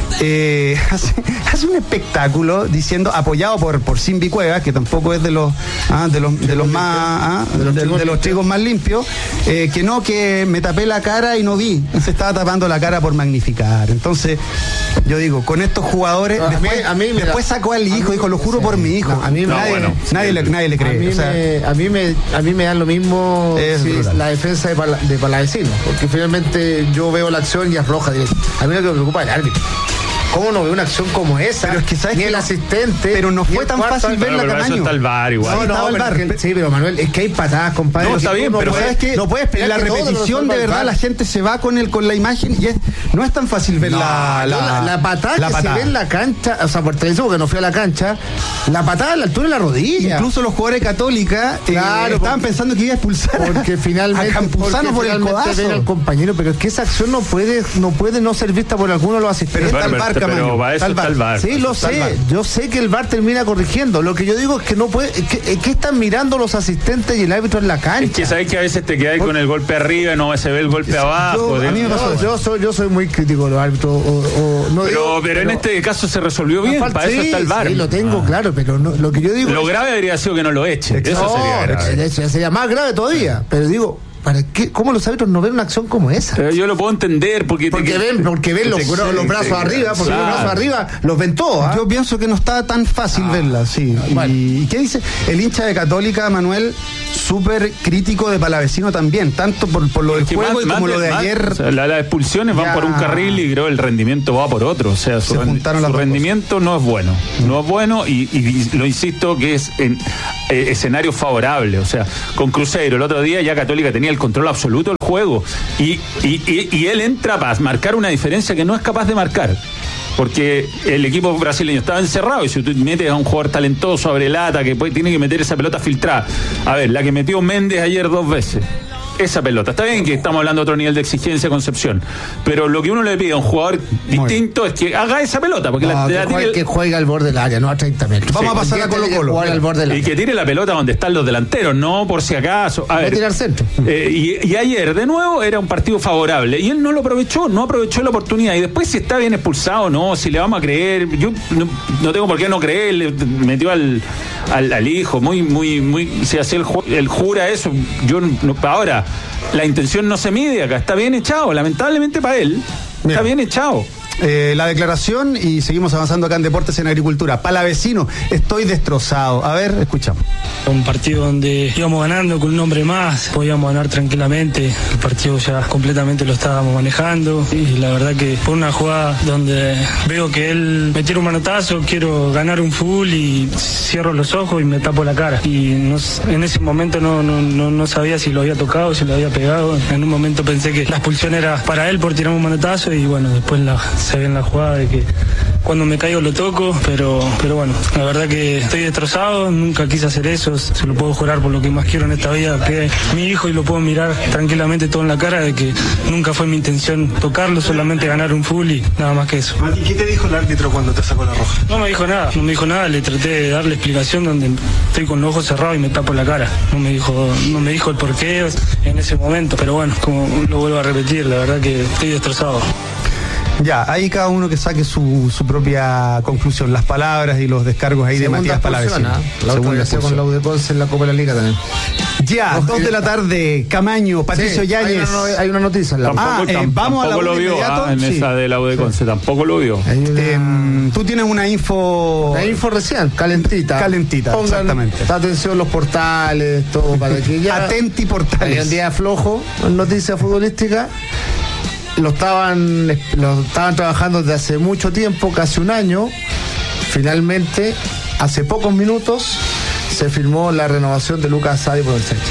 eh, hace, hace un espectáculo diciendo, apoyado por, por Simbi Cuevas, que tampoco es de los ah, de los, de los más ah, de los, de, de los chicos más limpios, eh, que no, que me tapé la cara y no vi. Se estaba tapando la cara por magnificar. Entonces, yo digo, con estos jugadores, no, después, a mí, a mí, mira, después sacó al hijo, dijo, lo juro sí, por mi hijo. No, a mí no, nadie, bueno, nadie, sí, le, nadie le cree. A mí, o sea, me, a mí me a mí me da lo mismo sí, la defensa de, Pala, de Palavecino, porque finalmente yo veo la acción y es roja. A mí lo que me preocupa es el árbitro. ¿Cómo no veo una acción como esa? Pero es que sabes ni que el no, asistente. Pero no fue tan fácil ver la Camaño. Está el bar igual. No, no, el bar. Que, sí, pero Manuel, es que hay patadas, compadre. No, está bien, no pero puedes, sabes que no puedes esperar la que repetición de verdad la gente se va con el con la imagen y es, no es tan fácil ver no, la, la, la, la patada la que patada. se ve en la cancha, o sea, por televisión porque no fui a la cancha, la patada a la altura de la rodilla. Incluso los jugadores de Católica claro, eh, estaban porque, pensando que iba a expulsar porque finalmente a Campuzano por el codazo. Ven al compañero, pero es que esa acción no puede no puede no ser vista por alguno de los asistentes. Pero está el bar, Camaño. Pero eso está el bar. Sí, lo sé, yo sé que el V A R termina corrigiendo. Lo que yo digo es que no puede, que, que están mirando los asistentes y el árbitro en la cancha. Es que sabes que a veces te quedas con el golpe arriba y no se ve el golpe abajo. Yo, a mí me pasó, yo soy, yo soy muy crítico de los árbitros. O, o, no pero, digo, pero en este caso se resolvió bien, falta, para sí, eso está el V A R. Sí, lo tengo ah. claro, pero no, lo que yo digo. Lo es, grave habría sido que no lo eche. Eso no, sería grave. Eso sería más grave todavía. Pero digo, ¿para qué? ¿Cómo los árbitros no ven una acción como esa? Pero yo lo puedo entender porque porque te, ven porque ven los, te, los, los brazos te, arriba, porque claro. los brazos arriba los ven todos. ¿eh? Yo pienso que no está tan fácil ah. verla, sí. Bueno. ¿Y qué dice? El hincha de Católica, Manuel, súper crítico de Palavecino también, tanto por, por lo del juego más, y como más, lo de más, ayer. O sea, la, las expulsiones ya. van por un carril y creo el rendimiento va por otro. O sea, su, rendi su rendimiento no es bueno. Mm. No es bueno y, y, y lo insisto que es en eh, escenario favorable. O sea, con Cruzeiro el otro día ya Católica tenía el control absoluto del juego y, y, y, y él entra para marcar una diferencia que no es capaz de marcar. Porque el equipo brasileño estaba encerrado y si tú metes a un jugador talentoso, abre lata, que puede, tiene que meter esa pelota filtrada. A ver, la que metió Méndez ayer dos veces. esa pelota. Está bien que estamos hablando de otro nivel de exigencia, Concepción, pero lo que uno le pide a un jugador distinto es que haga esa pelota, porque no, la, que, la juegue, el... que juegue al borde del área, no a treinta metros. Vamos sí, a pasar a Colo Colo. Al borde del área. Y que tire la pelota donde están los delanteros, no por si acaso. A no ver, tirar centro. Eh, y, y ayer, de nuevo, era un partido favorable, y él no lo aprovechó, no aprovechó la oportunidad, y después si está bien expulsado o no, si le vamos a creer, yo no, no tengo por qué no creer, le metió al, al, al hijo, muy, muy, muy, si hacía el, el jura eso, yo no, ahora, la intención no se mide acá, está bien echado, lamentablemente para él, Mira. está bien echado. Eh, la declaración y seguimos avanzando acá en Deportes en Agricultura. Palavecino, estoy destrozado. A ver, escuchamos. Un partido donde íbamos ganando con un hombre más, podíamos ganar tranquilamente. El partido ya completamente lo estábamos manejando y la verdad que fue una jugada donde veo que él me tira un manotazo, quiero ganar un full y cierro los ojos y me tapo la cara. Y no, en ese momento no, no, no, no sabía si lo había tocado, si lo había pegado. En un momento pensé que la expulsión era para él por tirar un manotazo y bueno, después la se ve en la jugada de que cuando me caigo lo toco, pero pero bueno, la verdad que estoy destrozado, nunca quise hacer eso, se lo puedo jurar por lo que más quiero en esta vida, que es mi hijo, y lo puedo mirar tranquilamente todo en la cara de que nunca fue mi intención tocarlo, solamente ganar un full y nada más que eso. Mati, ¿qué te dijo el árbitro cuando te sacó la roja? No me dijo nada, no me dijo nada, le traté de darle explicación donde estoy con los ojos cerrados y me tapo la cara, no me dijo, no me dijo el porqué en ese momento, pero bueno, como lo vuelvo a repetir, la verdad que estoy destrozado. Ya, ahí cada uno que saque su, su propia conclusión, las palabras y los descargos ahí Segunda de Matías Palavecino. La otra que hacía con la U de Conce en la Copa de la Liga también. Ya, dos de la tarde, Camaño, Patricio sí, Yáñez. Hay una, hay una noticia en la Tampoco, Ah, eh, tam, vamos a la tampoco lo vio ah, en sí. esa de la U de Conce, sí. Tampoco lo vio. Una... Eh, tú tienes una info... Una info recién, calentita. Calentita, Pongan exactamente. atención los portales, todo para que ya... Atenti Hay portales. un día flojo en noticias futbolísticas. Lo estaban, lo estaban trabajando desde hace mucho tiempo, casi un año. Finalmente, hace pocos minutos, se firmó la renovación de Lucas Asadi por el Celtic.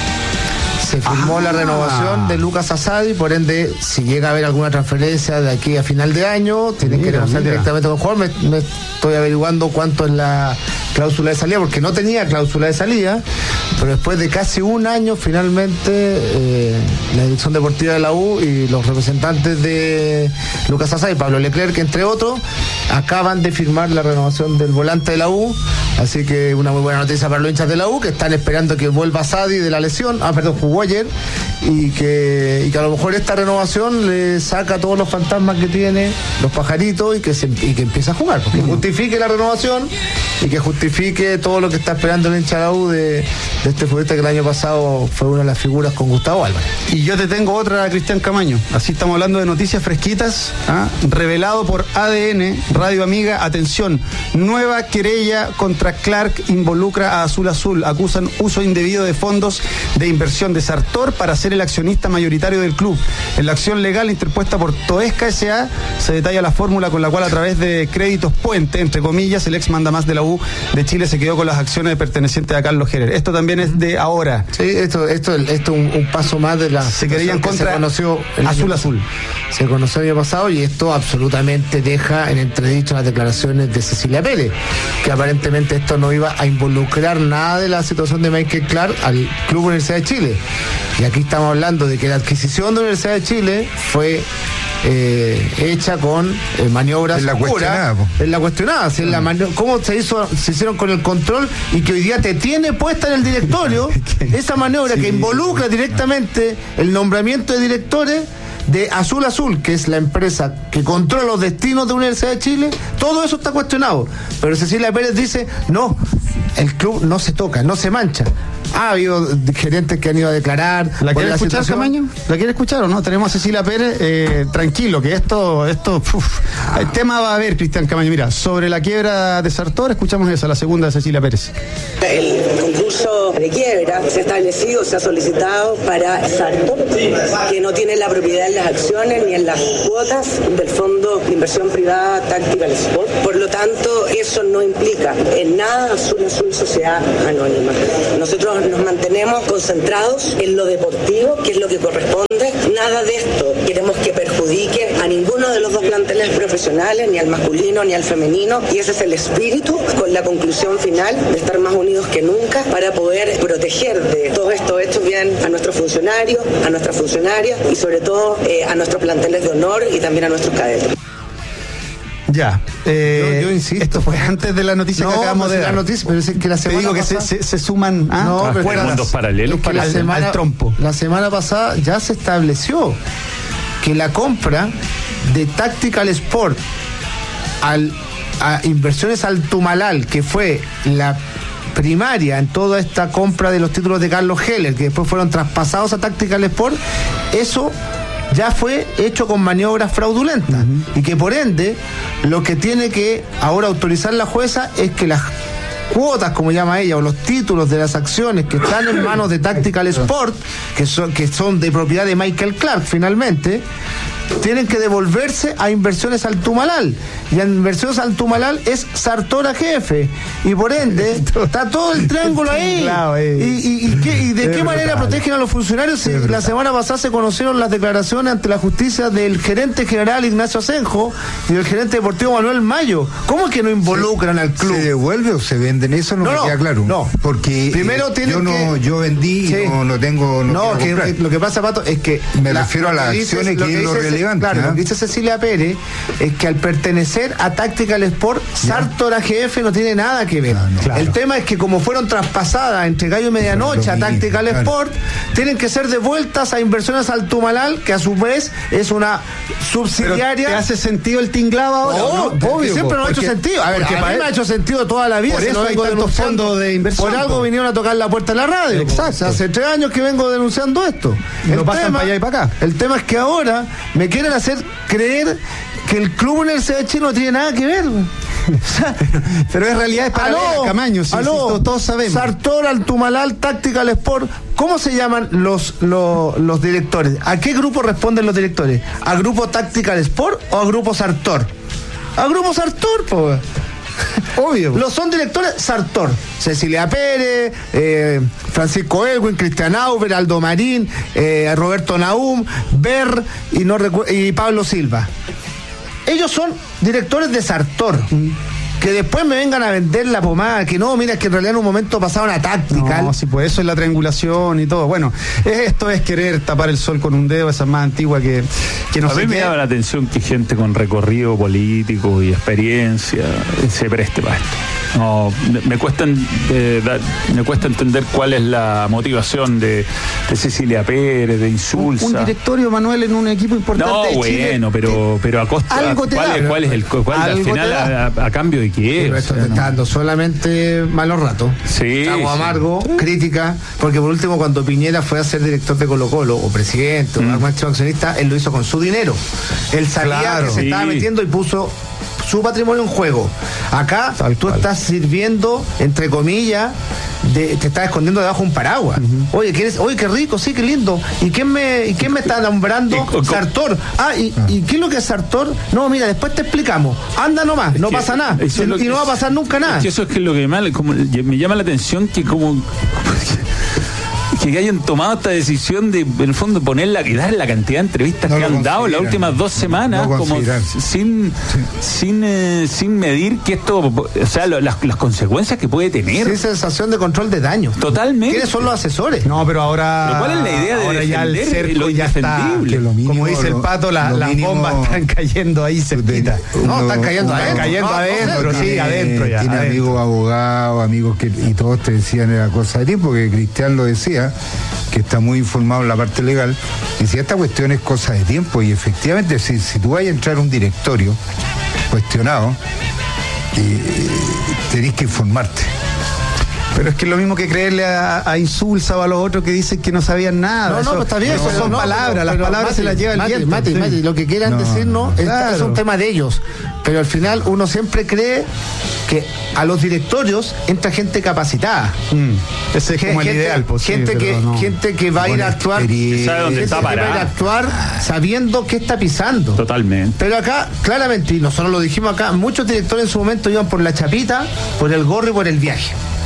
Se firmó ah. la renovación de Lucas Asadi, por ende, si llega a haber alguna transferencia de aquí a final de año, tienen mira, que negociar mira. directamente con el jugador. Me, me estoy averiguando cuánto es la cláusula de salida, porque no tenía cláusula de salida, pero después de casi un año, finalmente, eh, la dirección deportiva de la U y los representantes de Lucas Asadi, Pablo Leclerc, entre otros, acaban de firmar la renovación del volante de la U, así que una muy buena noticia para los hinchas de la U, que están esperando que vuelva Asadi de la lesión, ah, perdón, jugó ayer, y que, y que a lo mejor esta renovación le saca todos los fantasmas que tiene, los pajaritos, y que, se, y que empiece a jugar, porque justifique la renovación y que justifique todo lo que está esperando el hincha de la U de, de este futbolista que el año pasado fue una de las figuras con Gustavo Álvarez. Y yo te tengo otra, Cristian Camaño. Así estamos hablando de noticias fresquitas, ¿ah? Revelado por A D N, Radio Amiga. Atención, nueva querella contra Clark involucra a Azul Azul. Acusan uso indebido de fondos de inversión de Sartor para ser el accionista mayoritario del club. En la acción legal interpuesta por Toesca S A se detalla la fórmula con la cual, a través de créditos puente, entre comillas, el ex mandamás de la U de Chile se quedó con las acciones pertenecientes a Carlos Herer. Esto también es de ahora. Sí, esto esto esto un, un paso más de la se querían contra se conoció el Azul año, Azul. Se conoció el año pasado, y esto absolutamente deja en entredicho las declaraciones de Cecilia Pérez, que aparentemente esto no iba a involucrar nada de la situación de Michael Clark al Club Universidad de Chile. Y aquí estamos hablando de que la adquisición de la Universidad de Chile fue Eh, hecha con eh, maniobras en la cuestionada, en la cuestionada, si en la mani- cómo se hizo, se hicieron con el control, y que hoy día te tiene puesta en el directorio esa maniobra sí, que involucra directamente el nombramiento de directores de Azul Azul, que es la empresa que controla los destinos de la Universidad de Chile. Todo eso está cuestionado, pero Cecilia Pérez dice no, el club no se toca, no se mancha. Ha habido gerentes que han ido a declarar. ¿La quiere escuchar, Camaño? ¿La quiere escuchar o no? Tenemos a Cecilia Pérez. Eh, tranquilo, que esto, esto, uf, el tema va a haber, Cristian Camaño. Mira, sobre la quiebra de Sartor, escuchamos esa, la segunda de Cecilia Pérez. El concurso de quiebra se ha establecido, se ha solicitado para Sartor, que no tiene la propiedad en las acciones ni en las cuotas del Fondo de Inversión Privada Tactical Sport. Por lo tanto, eso no implica en nada Azul Azul Sociedad Anónima. Nosotros nos mantenemos concentrados en lo deportivo, que es lo que corresponde. Nada de esto queremos que perjudique perjudique a ninguno de los dos planteles profesionales, ni al masculino ni al femenino, y ese es el espíritu, con la conclusión final de estar más unidos que nunca para poder proteger de todos estos hechos bien a nuestros funcionarios, a nuestras funcionarias y sobre todo eh, a nuestros planteles de honor y también a nuestros cadetes. Ya, eh, yo, yo insisto. Esto fue antes de la noticia no, que acabamos de la dar. Noticia, pero es que la semana Te digo que pasada, se, se, se suman a no, ¿te acuerdas? mundos paralelos es que la al, semana, al trompo. La semana pasada ya se estableció que la compra de Tactical Sport al, a Inversiones Altumalal, que fue la primaria en toda esta compra de los títulos de Carlos Heller, que después fueron traspasados a Tactical Sport, eso ya fue hecho con maniobras fraudulentas, uh-huh. y que por ende lo que tiene que ahora autorizar la jueza es que las cuotas, como llama ella, o los títulos de las acciones que están en manos de Tactical Sport, que son, que son de propiedad de Michael Clark finalmente, tienen que devolverse a Inversiones Altumalal, y a Inversiones Altumalal es Sartor G F, y por ende está todo el triángulo ahí. ¿Y, y, y, qué, y de qué manera protegen a los funcionarios? Si la semana pasada se conocieron las declaraciones ante la justicia del gerente general Ignacio Asenjo y del gerente deportivo Manuel Mayo. ¿Cómo es que no involucran al club? ¿Se devuelve o se venden? Eso no, no me queda claro. No, porque primero eh, yo no, que... yo vendí sí. y no, no tengo. No, no que, lo que pasa, Pato, es que me la, refiero a las acciones que, que es lo relevante. Claro, ¿eh? Lo que dice Cecilia Pérez es que al pertenecer a Tactical Sport, Sartor A G F no tiene nada que ver. No, no, claro. El tema es que como fueron traspasadas entre gallo y medianoche a Tactical claro. Sport, tienen que ser devueltas a Inversiones Altumalal, que a su vez es una subsidiaria. Pero ¿te hace sentido el tinglado ahora? Oh, ¿no? Obvio, siempre no ha hecho sentido. A ver, a mí me ha hecho sentido toda la vida. Por eso hay tantos fondos de inversión. Por algo vinieron a tocar la puerta de la radio. Exacto. O sea, hace tres años que vengo denunciando esto. Lo pasan para allá y para acá. El tema es que ahora me quieren hacer creer que el Club Universidad de Chile no tiene nada que ver. Pero en realidad es para aló, Camaño, sí, aló, sí, todos sabemos. Sartor, Altumalal, Tactical Sport. ¿Cómo se llaman los, los, los directores? ¿A qué grupo responden los directores? ¿A grupo Tactical Sport o a grupo Sartor? A grupo Sartor, pues. Obvio. Los son directores Sartor. Cecilia Pérez, eh, Francisco Elwin, Cristian Auber, Aldo Marín, eh, Roberto Naum, Ber y, no recu- y Pablo Silva. Ellos son directores de Sartor. Mm. Que después me vengan a vender la pomada, que no, mira, es que en realidad en un momento pasaron a Tactical. No, sí, pues eso es la triangulación y todo. Bueno, esto es querer tapar el sol con un dedo, esa es más antigua que, que no sé. A mí me llama la atención que gente con recorrido político y experiencia se preste para esto. No, me cuesta, eh, da, me cuesta entender cuál es la motivación de, de Cecilia Pérez, de Insulza. Un, un directorio, Manuel, en un equipo importante no, de Chile. bueno, pero, pero a costa. Algo te ¿Cuál, da, es, ¿Cuál es el cuál al final a, a, a cambio de qué? Pero esto te está dando solamente malos ratos. Sí. Trago sí. amargo, crítica, porque por último, cuando Piñera fue a ser director de Colo-Colo, o presidente, mm. o máximo accionista, él lo hizo con su dinero. Él sabía claro, que se sí. estaba metiendo y puso su patrimonio en juego. Acá Tal tú cual. estás sirviendo, entre comillas, de, te estás escondiendo debajo de un paraguas. Uh-huh. Oye, ¿qué, oye, qué rico, sí, qué lindo. ¿Y quién me, y quién me está nombrando? Sartor. Ah, ¿y, uh-huh. ¿y qué es lo que es Sartor? No, mira, después te explicamos. Anda nomás, es no que, pasa nada. Y, y no va a pasar nunca nada. Es que eso es que lo que me, como, me llama la atención, que como... que hayan tomado esta decisión de, en el fondo, ponerla y dar la cantidad de entrevistas no que han dado las últimas dos semanas, no como sin sí. sin eh, sin medir que esto, o sea, lo, las, las consecuencias que puede tener. Sí, sensación de control de daño. Totalmente. ¿Quiénes son los asesores? No, pero ahora. ¿Pero cuál es la idea de ahora ya el cerco lo ya está, lo mínimo, como dice el Pato, la, las mínimo, bombas están cayendo ahí cerquita. No, están cayendo adentro. Están cayendo no, adentro, no, sí, tiene, adentro ya. Tiene adentro. amigos abogados, amigos que y todos te decían era cosa de tiempo, que Cristian lo decía, que está muy informado en la parte legal, y si esta cuestión es cosa de tiempo, y efectivamente si, si tú vas a entrar a un directorio cuestionado, eh, tenés que informarte. Pero es que es lo mismo que creerle a, a Insulza o a los otros que dicen que no sabían nada. No, no, eso, pero está bien. Eso pero son no, palabras, pero, las pero, palabras Mati, se las lleva el Mati, viento. Mati, sí. Mati, lo que quieran no, decirnos es, claro. es un tema de ellos. Pero al final uno siempre cree que a los directorios entra gente capacitada. Mm, ese es gente, como el ideal, pues, gente, sí, que, no. gente que va a ir a actuar, que sabe dónde está que va a ir a actuar sabiendo qué está pisando. Totalmente. Pero acá, claramente, y nosotros lo dijimos acá, muchos directores en su momento iban por la chapita, por el gorro y por el viaje.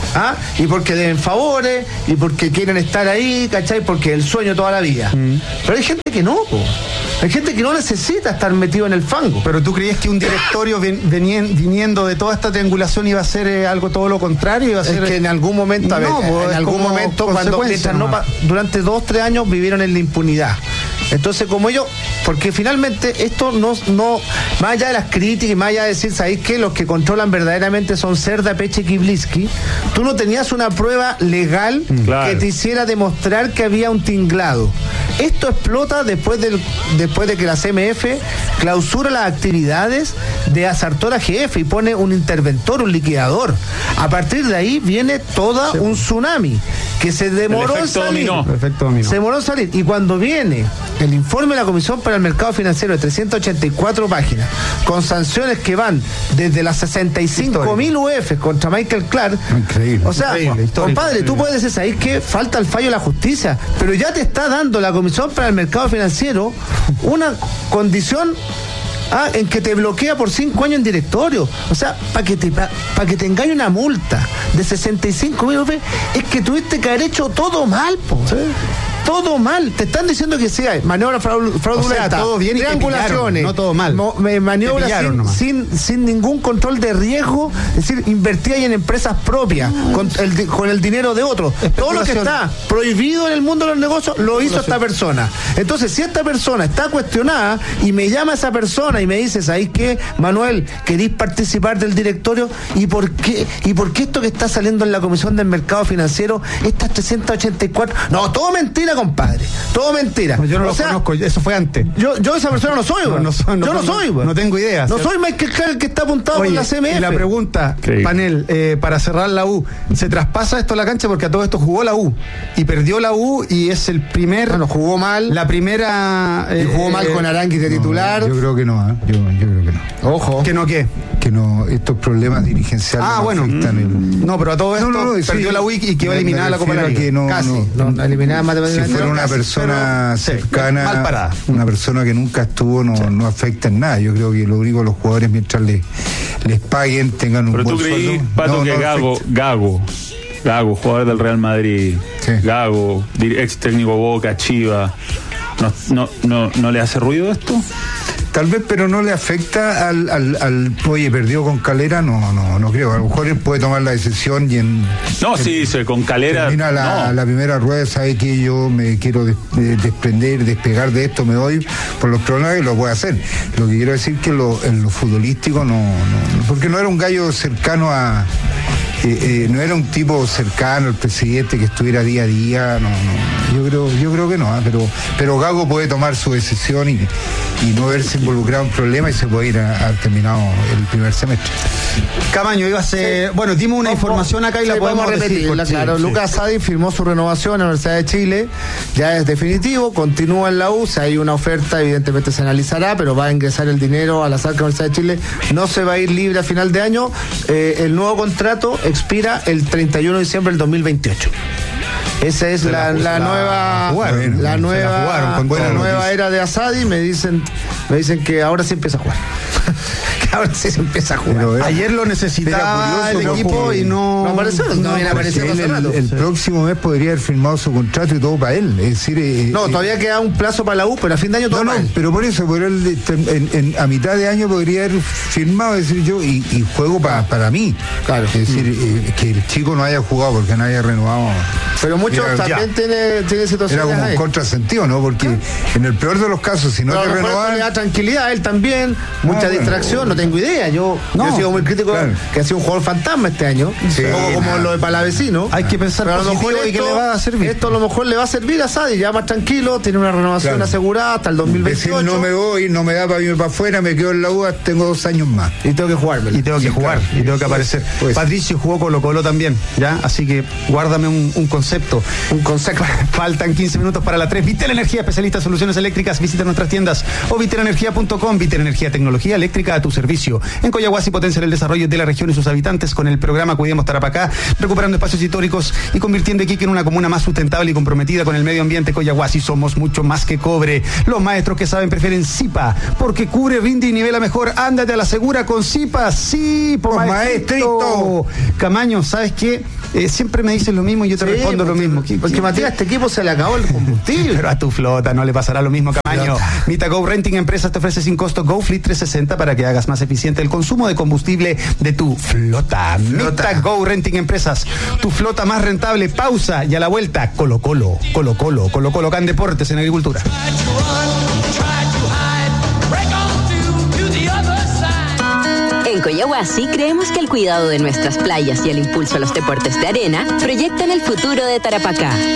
¿Ah? Y porque deben favores, y porque quieren estar ahí, ¿cachai? Porque el sueño toda la vida. Mm. Pero hay gente que no, po. Hay gente que no necesita estar metido en el fango. Pero tú creías que un directorio ven, venien, viniendo de toda esta triangulación iba a ser eh, algo todo lo contrario, iba a ser es que en algún momento, a ver, no, pues, en algún momento cuando no, durante dos, tres años vivieron en la impunidad. Entonces, como ellos, porque finalmente esto no, no, más allá de las críticas y más allá de decir, ¿sabéis qué? Los que controlan verdaderamente son Cerda, Peche y Kibliski. Tú no tenías una prueba legal claro. que te hiciera demostrar que había un tinglado. Esto explota después del, después de que la C M F clausura las actividades de Azartora G F y pone un interventor, un liquidador. A partir de ahí viene todo sí. un tsunami que se demoró en salir. Se demoró en salir. Y cuando viene el informe de la Comisión para el Mercado Financiero de trescientas ochenta y cuatro páginas, con sanciones que van desde las sesenta y cinco mil U F contra Michael Clark. Increíble. O sea, increíble, compadre, tú puedes decir, ahí que falta el fallo de la justicia, pero ya te está dando la Comisión para el Mercado Financiero una condición Ah, en que te bloquea por cinco años en directorio. O sea, para que te para pa que tengáis una multa de sesenta y cinco mil U F, es que tuviste que haber hecho todo mal, po. ¿Sí? Todo mal. Te están diciendo que sea maniobra fraudulenta, o sea, todo bien y triangulaciones, no todo mal. Mo, maniobras sin, sin, sin ningún control de riesgo, es decir, invertía en empresas propias, no, con, el, con el dinero de otros. Todo lo que está prohibido en el mundo de los negocios lo hizo esta persona. Entonces, si esta persona está cuestionada y me llama esa persona y me dice, ¿sabéis qué, Manuel? ¿Queréis participar del directorio? ¿Y por qué? ¿Y por qué esto que está saliendo en la Comisión del Mercado Financiero, estas trescientas ochenta y cuatro? No, todo mentira, compadre. Todo mentira. No, yo no o lo sea, conozco, eso fue antes. Yo, yo esa persona no soy, no, no soy no, yo no, no soy, no, no tengo idea. No ¿cierto? Soy Michael Clark que está apuntado por la C M F. Y la pregunta, sí. panel, eh, para cerrar la U, ¿se traspasa esto a la cancha? Porque a todo esto jugó la U y perdió la U y es el primer. Bueno, jugó mal. La primera. Eh, y jugó mal eh, con Aranguis de titular. No, yo creo que no, ¿eh? yo, yo creo que no. Ojo. ¿Que no qué? Que no, estos problemas dirigenciales. Ah, no bueno. El... No, pero a todo esto no, no, no, perdió sí, la U y quedó eliminada la Copa de la Liga. No, casi. No, no, eliminada matemáticamente. Si fuera una casi, persona pero, cercana, sí, mal parada. Una persona que nunca estuvo, no, sí. no afecta en nada. Yo creo que lo único los jugadores, mientras les, les paguen, tengan un pero buen tú creí, sueldo. Pato, no, que no Gago, Gago, Gago, jugador del Real Madrid, sí. Gago, ex técnico Boca, Chiva, ¿no, no, no, no le hace ruido esto? Tal vez, pero no le afecta al, al, al oye, perdió con Calera, no, no, no creo. A lo mejor él puede tomar la decisión y en. No, en, sí, sí, con Calera. Termina la, no. la primera rueda, sabe que yo me quiero des, de, desprender, despegar de esto, me voy por los problemas y lo puede hacer. Lo que quiero decir que lo, en lo futbolístico no, no, porque no era un gallo cercano a. Eh, eh, no era un tipo cercano al presidente que estuviera día a día, no, no, yo creo, yo creo que no, ¿eh? pero, pero Gago puede tomar su decisión y, y no verse involucrado en problemas y se puede ir a, a terminado el primer semestre. Camaño, iba a ser, sí. bueno, dimos una no, información acá y sí, la podemos repetir. Decir, claro, sí, Lucas sí. Sadi firmó su renovación en la Universidad de Chile, ya es definitivo, continúa en la U, si hay una oferta evidentemente se analizará, pero va a ingresar el dinero a las arcas de la Universidad de Chile, no se va a ir libre a final de año, eh, el nuevo contrato expira el treinta y uno de diciembre del dos mil veintiocho. Esa es la, la, la nueva jugaron, la nueva, jugaron con la nueva era de Asadi. Me dicen, me dicen que ahora sí empieza a jugar. Que ahora sí se empieza a jugar. Pero, ayer lo necesitaba el equipo y no, no apareció. No, no viene apareciendo. El, el, el sí. próximo mes podría haber firmado su contrato y todo para él. Es decir, eh, no, eh, todavía queda un plazo para la U, pero a fin de año todo no, mal. No, pero por eso, por él, en, en, a mitad de año podría haber firmado, es decir, yo, y, y juego para, para mí. Claro. Es decir, mm. eh, que el chico no haya jugado porque no haya renovado. Pero muchos era, también tienen tiene situaciones. Era como ahí. Un contrasentido, ¿no? Porque ¿Ah? en el peor de los casos, si no pero te renovan. Le da tranquilidad a él también, mucha ah, distracción, bueno, no tengo idea. Yo, no, yo he sido muy crítico claro. que ha sido un jugador fantasma este año, sí, un poco como lo de Palavecino. Hay que pensar pero a lo mejor y que le va a servir. Esto a lo mejor le va a servir a Sadi, ya más tranquilo, tiene una renovación claro. asegurada hasta el dos mil veintiocho. Decir, no me voy, no me da para irme para afuera, me quedo en la U, tengo dos años más. Y tengo que jugarme. Y tengo que sí, jugar, claro. y tengo que aparecer. Pues, Patricio jugó Colo Colo también, ¿ya? Así que guárdame un, un concepto. Un concepto. Faltan quince minutos para la tres. Vitel Energía, especialista en soluciones eléctricas. Visita nuestras tiendas o vitel energía punto com. Vitel Energía, tecnología eléctrica a tu servicio. En Coyahuasi potencian el desarrollo de la región y sus habitantes con el programa Cuidemos Tarapacá, recuperando espacios históricos y convirtiendo Iquique en una comuna más sustentable y comprometida con el medio ambiente. Coyahuasi, somos mucho más que cobre. Los maestros que saben prefieren Zipa, porque cubre, rinde y nivela mejor. Ándate a la segura con Zipa. Sí, por maestrito. Camaño, ¿sabes qué? Eh, siempre me dices lo mismo y yo te sí, respondo porque, lo mismo. ¿Qué, porque, qué, Matías, a este equipo se le acabó el combustible. Pero a tu flota no le pasará lo mismo, Camaño. Mita Go Renting Empresas te ofrece sin costo Go Fleet trescientos sesenta para que hagas más eficiente el consumo de combustible de tu flota. flota. Mita Go Renting Empresas, tu flota más rentable. Pausa y a la vuelta, Colo Colo, Colo Colo, Colo Colo Can Deportes en Agricultura. En Coyahuasi creemos que el cuidado de nuestras playas y el impulso a los deportes de arena proyectan el futuro de Tarapacá.